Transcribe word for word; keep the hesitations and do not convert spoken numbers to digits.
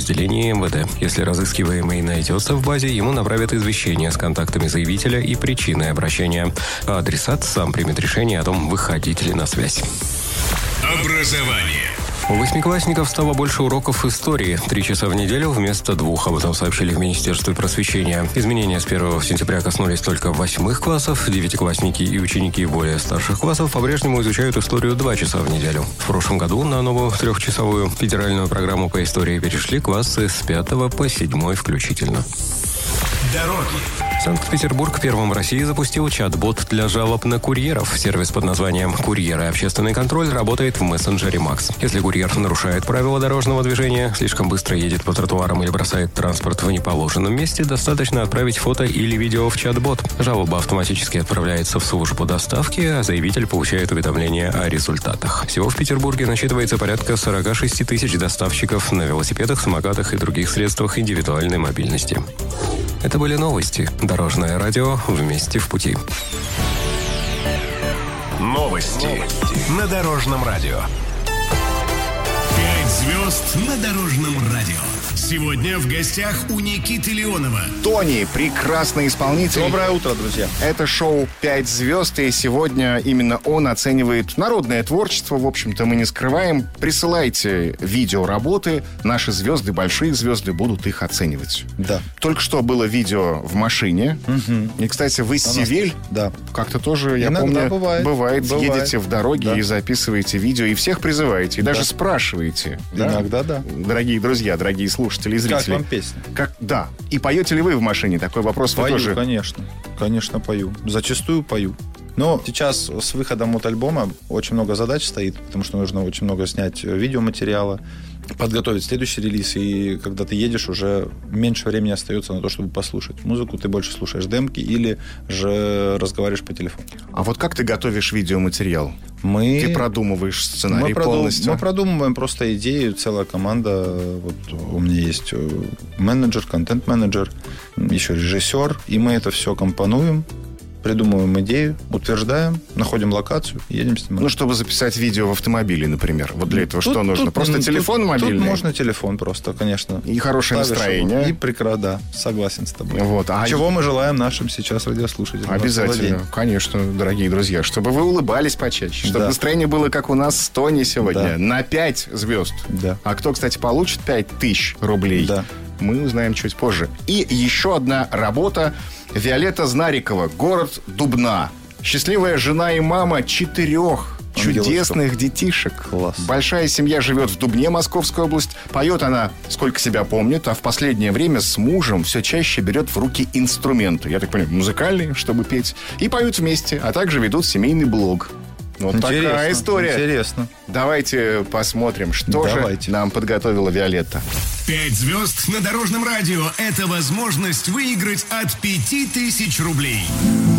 подразделении эм вэ дэ. Если разыскиваемый найдется в базе, ему направят извещение с контактами заявителя и причиной обращения. А адресат сам примет решение о том, выходить ли на связь. Образование. У восьмиклассников стало больше уроков истории. Три часа в неделю вместо двух, об этом сообщили в Министерстве просвещения. Изменения с первого сентября коснулись только восьмых классов. Девятиклассники и ученики более старших классов по-прежнему изучают историю два часа в неделю. В прошлом году на новую трехчасовую федеральную программу по истории перешли классы с пятого по седьмой включительно. Дороги. Санкт-Петербург первым в России запустил чат-бот для жалоб на курьеров. Сервис под названием «Курьер и общественный контроль» работает в мессенджере Макс. Если курьер нарушает правила дорожного движения, слишком быстро едет по тротуарам или бросает транспорт в неположенном месте, достаточно отправить фото или видео в чат-бот. Жалоба автоматически отправляется в службу доставки, а заявитель получает уведомление о результатах. Всего в Петербурге насчитывается порядка сорок шесть тысяч доставщиков на велосипедах, самокатах и других средствах индивидуальной мобильности. Это были новости. Дорожное радио «Вместе в пути». Новости, новости на Дорожном радио. Пять звезд на Дорожном радио. Сегодня в гостях у Никиты Леонова. Тони, прекрасный исполнитель. Доброе утро, друзья. Это шоу «Пять звезд», и сегодня именно он оценивает народное творчество. В общем-то, мы не скрываем. Присылайте видеоработы. Наши звезды, большие звезды, будут их оценивать. Да. Только что было видео в машине. Угу. И, кстати, вы с Севель да. как-то тоже, я Иногда помню, бывает. бывает, бывает. едете в дороге да. и записываете видео, и всех призываете, и да. даже спрашиваете. Иногда, да? да. Дорогие друзья, дорогие слушатели и зрители. Как вам песня? Как, да. И поете ли вы в машине? Такой вопрос пою, вы тоже... конечно. Конечно, пою. Зачастую пою. Но сейчас с выходом от альбома очень много задач стоит, потому что нужно очень много снять видеоматериала, подготовить следующий релиз, и когда ты едешь, уже меньше времени остается на то, чтобы послушать музыку, ты больше слушаешь демки или же разговариваешь по телефону. А вот как ты готовишь видеоматериал? Мы... Ты продумываешь сценарий мы полностью? Мы продумываем просто идеи, целая команда. Вот у меня есть менеджер, контент-менеджер, еще режиссер, и мы это все компонуем, придумываем идею, утверждаем, находим локацию, едем снимать. Ну, чтобы записать видео в автомобиле, например. Вот для этого тут, что нужно? Тут, просто тут, телефон тут, мобильный? Тут можно телефон просто, конечно. И хорошее Ставишь настроение. его. И прекрасно, да, согласен с тобой. Вот. А чего мы желаем нашим сейчас радиослушателям? Обязательно, конечно, дорогие друзья. Чтобы вы улыбались почаще. Чтобы да. настроение было, как у нас с Тони сегодня. Да. На пять звезд. Да. А кто, кстати, получит пять тысяч рублей, да. мы узнаем чуть позже. И еще одна работа. Виолетта Знарикова. Город Дубна. Счастливая жена и мама четырех чудесных детишек. Класс. Большая семья живет в Дубне, Московская область. Поет она, сколько себя помнит, а в последнее время с мужем все чаще берет в руки инструменты. Я так понимаю, музыкальные, чтобы петь. И поют вместе, а также ведут семейный блог. Вот интересно, такая история. Интересно. Давайте посмотрим, что Давайте. же нам подготовила Виолетта. Пять звезд на Дорожном радио – это возможность выиграть от пяти тысяч рублей.